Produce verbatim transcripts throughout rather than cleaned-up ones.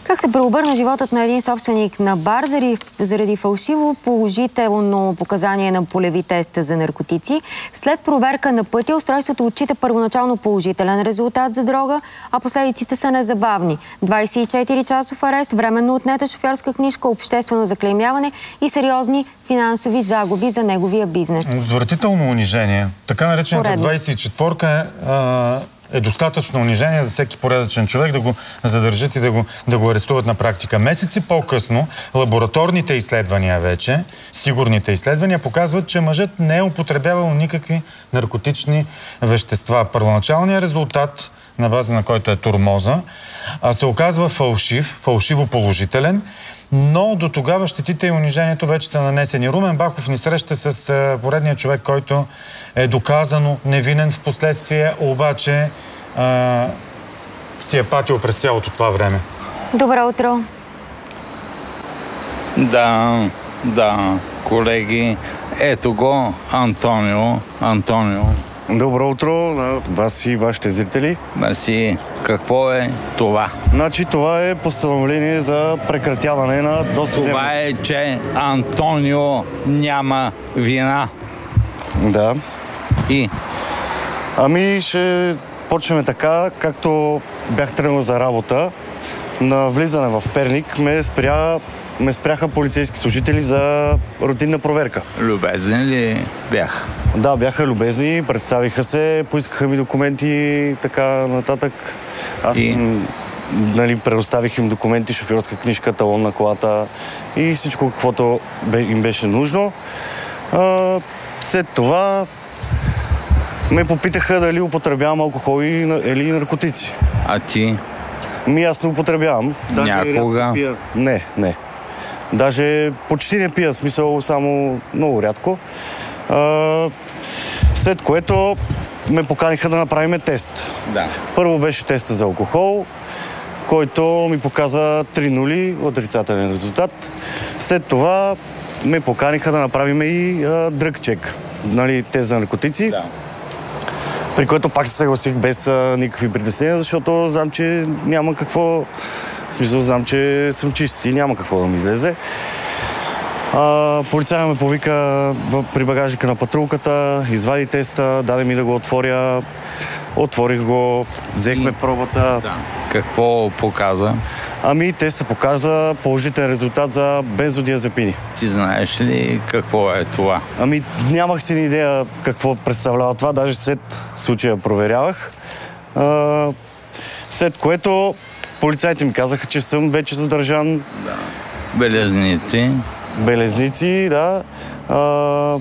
Как се преобърна животът на един собственик на бар заради, заради фалшиво положително показание на полеви тест за наркотици? След проверка на пътя, устройството отчита първоначално положителен резултат за дрога, а последиците са незабавни. двадесет и четири часов арест, временно отнета шофьорска книжка, обществено заклеймяване и сериозни финансови загуби за неговия бизнес. Отвратително унижение. Така наречената двадесет и четвърка е, е достатъчно унижение за всеки поредъчен човек да го задържат и да го, да го арестуват на практика. Месеци по-късно лабораторните изследвания вече, сигурните изследвания, показват, че мъжът не е употребявал никакви наркотични вещества. Първоначалният резултат, на база на който е тормоза, се оказва фалшив, фалшиво положителен, но до тогава щетите и унижението вече са нанесени. Румен Бахов ни среща с поредния човек, който е доказано невинен в последствие, обаче а, си е патил през цялото това време. Добро утро! Да, да, колеги. Ето го Антонио. Антонио. Добро утро на вас и вашите зрители. Мерси. Какво е това? Значи това е постановление за прекратяване на досъдебно. Това е, че Антонио няма вина. Да. И? Ами ще почнем така, както бях тръгнал за работа. На влизане в Перник ме спря ме спряха полицейски служители за рутинна проверка. Любезни ли бяха? Да, бяха любезни, представиха се, поискаха ми документи, така нататък. Аз и... нали, предоставих им документи, шофьорска книжка, талон на колата и всичко, каквото им беше нужно. А, след това ме попитаха дали употребявам алкохол или наркотици. А ти? Ми аз не употребявам. Някога? Не, не. Даже почти не пия, смисъл само много рядко. А, след което ме поканиха да направим тест. Да. Първо беше теста за алкохол, който ми показа три нули, отрицателен резултат. След това ме поканиха да направим и а, дръг чек, нали, тест за наркотици. Да. При което пак се съгласих без а, никакви притеснения, защото знам, че няма какво... В смисъл, знам, че съм чист и няма какво да ми излезе. А, полицая ме повика в, при багажника на патрулката, извади теста, даде ми да го отворя. Отворих го, взехме и... пробата. Да. Какво показа? Ами, теста показа положителен резултат за бензодиазепини. Ти знаеш ли какво е това? Ами, нямах си ни идея какво представлява това, даже след случая проверявах. А, след което полицайите ми казаха, че съм вече задържан. Да. Белезници. Белезници, да. А...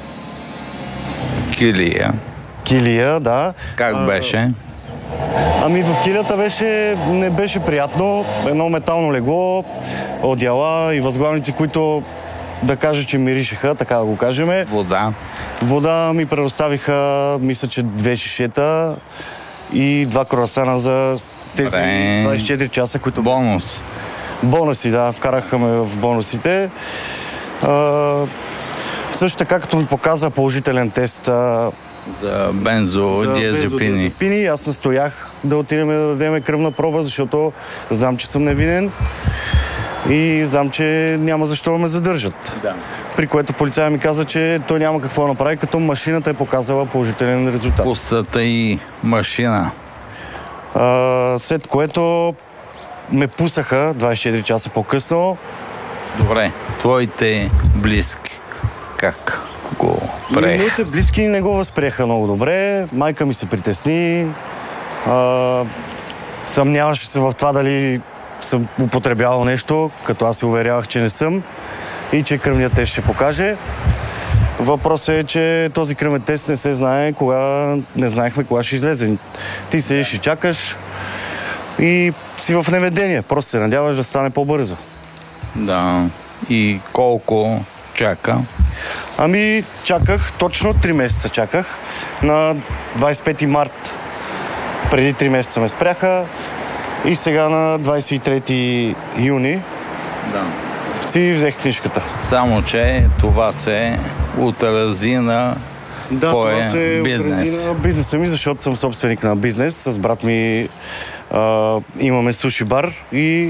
Килия. Килия, да. Как а... беше? Ами в килията беше, не беше приятно. Едно метално легло, одеяла и възглавници, които да кажа, че миришеха, така да го кажем. Вода. Вода ми предоставиха, мисля, че две шишета и два круасана за тези двадесет и четири часа, които... Бонус. Бонуси, да. Вкараха ме в бонусите. А, също така, като ми показа положителен тест а, за бензодиазепини. Аз настоях да отидем да дадем кръвна проба, защото знам, че съм невинен и знам, че няма защо да ме задържат. Да. При което полицая ми каза, че той няма какво да направи, като машината е показала положителен резултат. Пустата и машина. А, след което ме пусаха двадесет и четири часа по-късно. Добре, твоите близки как го приеха? Моите близки не го възприеха много добре. Майка ми се притесни. А, съмняваше се в това дали съм употребявал нещо, като аз се уверявах, че не съм и че кръвният тест ще покаже. Въпросът е, че този кръвен тест не се знае кога, не знаехме кога ще излезе. Ти седиш и чакаш и си в неведение. Просто се надяваш да стане по-бързо. Да. И колко чака? Ами, чаках, точно три месеца чаках. На двадесет и пети март преди три месеца ме спряха и сега на двадесет и трети юни да. си взех книжката. Само, че това се отрази на да, твоя това се бизнес. отрази на бизнеса ми, защото съм собственик на бизнес. С брат ми а, имаме суши бар и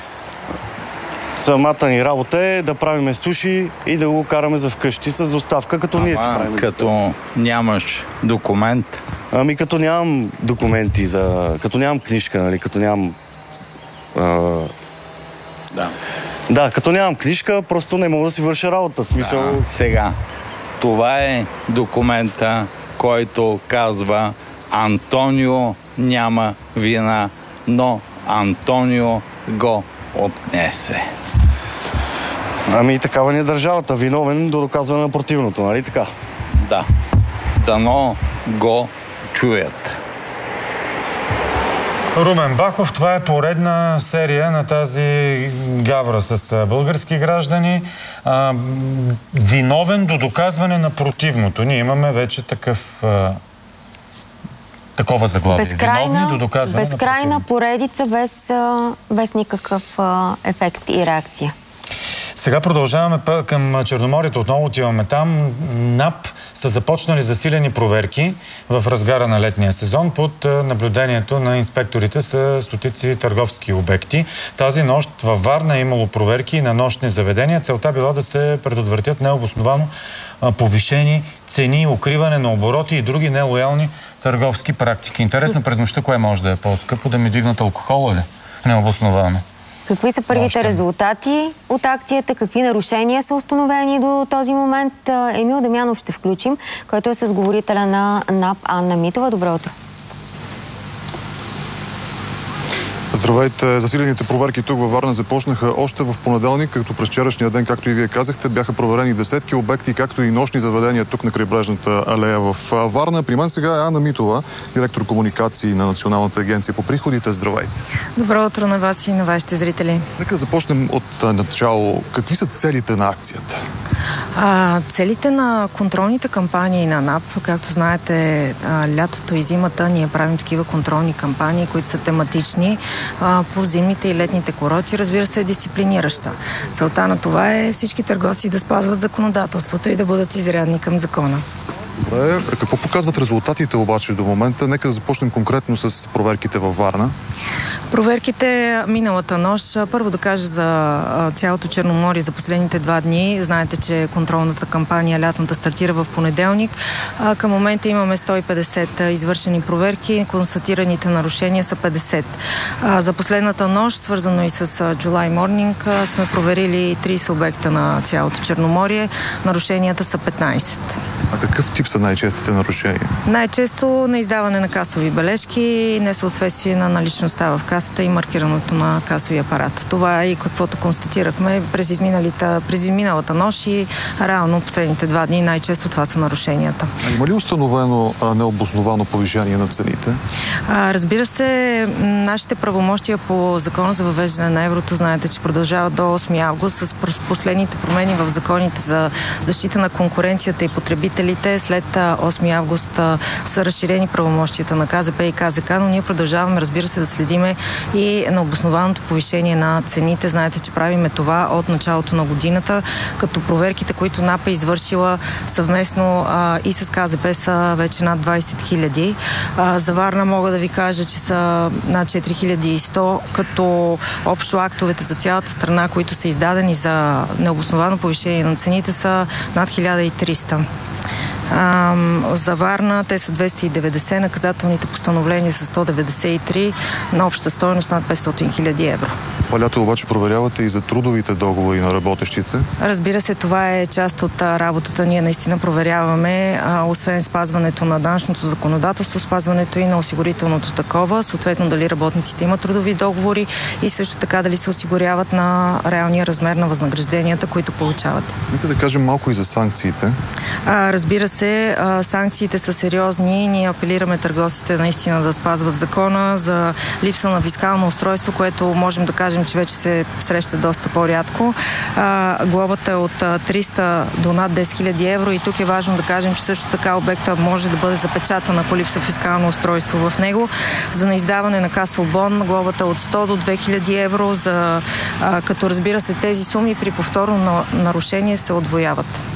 самата ни работа е да правиме суши и да го караме за вкъщи с доставка, като Ама, ние си правим. като нямаш документ? Ами като нямам документи, за... като нямам книжка, нали, като нямам... А... Да. Да, като нямам книжка, просто не мога да си върша работа. Смисъл... Да. Сега, това е документа, който казва Антонио няма вина, но Антонио го отнесе. Ами такава ни е държавата. Виновен до доказване на противното, нали така? Да. Дано го чуят. Румен Бахов, това е поредна серия на тази гавра с български граждани. А, виновен до доказване на противното. Ние имаме вече такъв... А, такова заглавие. Безкрайна, до доказване безкрайна на поредица без, без никакъв а, ефект и реакция. Сега продължаваме към Черноморието. Отново отиваме там. НАП са започнали засилени проверки в разгара на летния сезон. Под наблюдението на инспекторите са стотици търговски обекти. Тази нощ във Варна е имало проверки на нощни заведения. Целта била да се предотвратят необосновано повишени цени, укриване на обороти и други нелоялни търговски практики. Интересно, през нощта кое може да е по-скъпо? Да ми дигнат алкохола ли? Необосновано. Какви са първите Още. резултати от акцията? Какви нарушения са установени до този момент? Емил Дамянов ще включим, който е с говорителя на НАП Анна Митова. Добро утро. Здравейте! Засилените проверки тук във Варна започнаха още в понеделник, като през вчерашния ден, както и вие казахте, бяха проверени десетки обекти, както и нощни заведения тук на крайбрежната алея в Варна. При мен сега е Анна Митова, директор комуникации на Националната агенция по приходите. Здравейте! Добро утро на вас и на вашите зрители. Нека започнем от начало. Какви са целите на акцията? А, целите на контролните кампании на НАП, както знаете, а, лятото и зимата ние правим такива контролни кампании, които са тематични а, по зимните и летните курорти, разбира се, е дисциплинираща. Целта на това е всички търговци да спазват законодателството и да бъдат изрядни към закона. Добре, какво показват резултатите обаче до момента? Нека да започнем конкретно с проверките във Варна. Проверките миналата нощ, първо да кажа за цялото Черноморие за последните два дни. Знаете, че контролната кампания лятната стартира в понеделник. Към момента имаме сто и петдесет извършени проверки, констатираните нарушения са петдесет. За последната нощ, свързано и с July Morning, сме проверили трийсет обекта на цялото Черноморие. Нарушенията са петнайсет. А какъв тип са най-честите нарушения? Най-често на издаване на касови бележки, несъответствие на наличността в касата и маркирането на касови апарат. Това е и каквото констатирахме през, през изминалата нощ и реално последните два дни най-често това са нарушенията. А има ли установено а, необосновано повишение на цените? А, разбира се, нашите правомощия по закона за въвеждане на еврото, знаете, че продължават до осми август с последните промени в законите за защита на конкуренцията и потребителите. След осми август са разширени правомощията на КЗП и КЗК, но ние продължаваме, разбира се, да следиме и на обоснованото повишение на цените. Знаете, че правиме това от началото на годината, като проверките, които НАП е извършила съвместно а, и с КЗП са вече над двайсет хиляди. А, за Варна мога да ви кажа, че са над четири хиляди и сто, като общо актовете за цялата страна, които са издадени за необосновано повишение на цените, са над хиляда и триста. А, за Варна те са двеста и деветдесет, наказателните постановления са сто деветдесет и три, на обща стойност над петстотин хиляди евро. Това лято обаче проверявате и за трудовите договори на работещите? Разбира се, това е част от работата. Ние наистина проверяваме, а, освен спазването на данъчното законодателство, спазването и на осигурителното такова, съответно дали работниците имат трудови договори и също така дали се осигуряват на реалния размер на възнагражденията, които получават. Нека да кажем малко и за санкциите. А, разбира се, а, санкциите са сериозни. Ние апелираме търговците наистина да спазват закона за липса на фискално устройство, което можем да кажем, че вече се среща доста по-рядко. А, глобата е от триста до над десет хиляди евро и тук е важно да кажем, че също така обекта може да бъде запечатан, ако липса фискално устройство в него. За неиздаване на касов бон глобата е от сто до две хиляди евро, за, а, като разбира се тези суми при повторно нарушение се удвояват.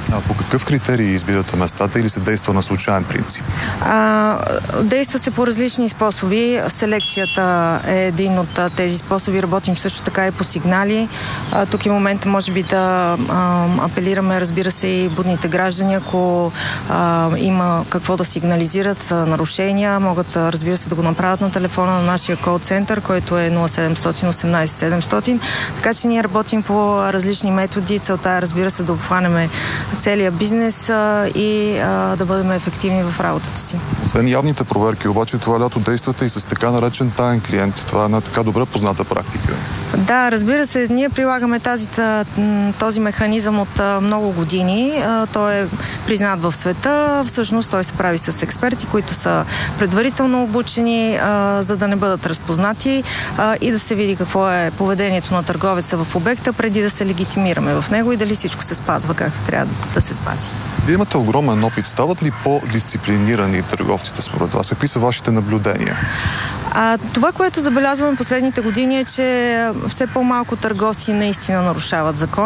А по какъв критерий избирате местата или се действа на случайен принцип? А, действа се по различни способи. Селекцията е един от тези способи. Работим също така и по сигнали. А, тук е момента, може би, да а, апелираме, разбира се, и будните граждани, ако а, има какво да сигнализират за нарушения, могат, разбира се, да го направят на телефона на нашия кол-център, който е нула седемстотин осемнайсет седемстотин. Така че ние работим по различни методи. Целта е, разбира се, да обхванеме целия бизнес а, и а, да бъдем ефективни в работата си. Освен явните проверки, обаче това лято действате и с така наречен таен клиент. Това е една така добре позната практика. Да, разбира се, ние прилагаме тази, този механизъм от много години. Той е признат в света. Всъщност той се прави с експерти, които са предварително обучени, за да не бъдат разпознати и да се види какво е поведението на търговеца в обекта, преди да се легитимираме в него и дали всичко се спазва както трябва да се спази. Вие имате огромен опит. Стават ли по-дисциплинирани търговците според вас? Какви са вашите наблюдения? А, това, което забелязваме последните години, е, че все по-малко търговци наистина нарушават закон.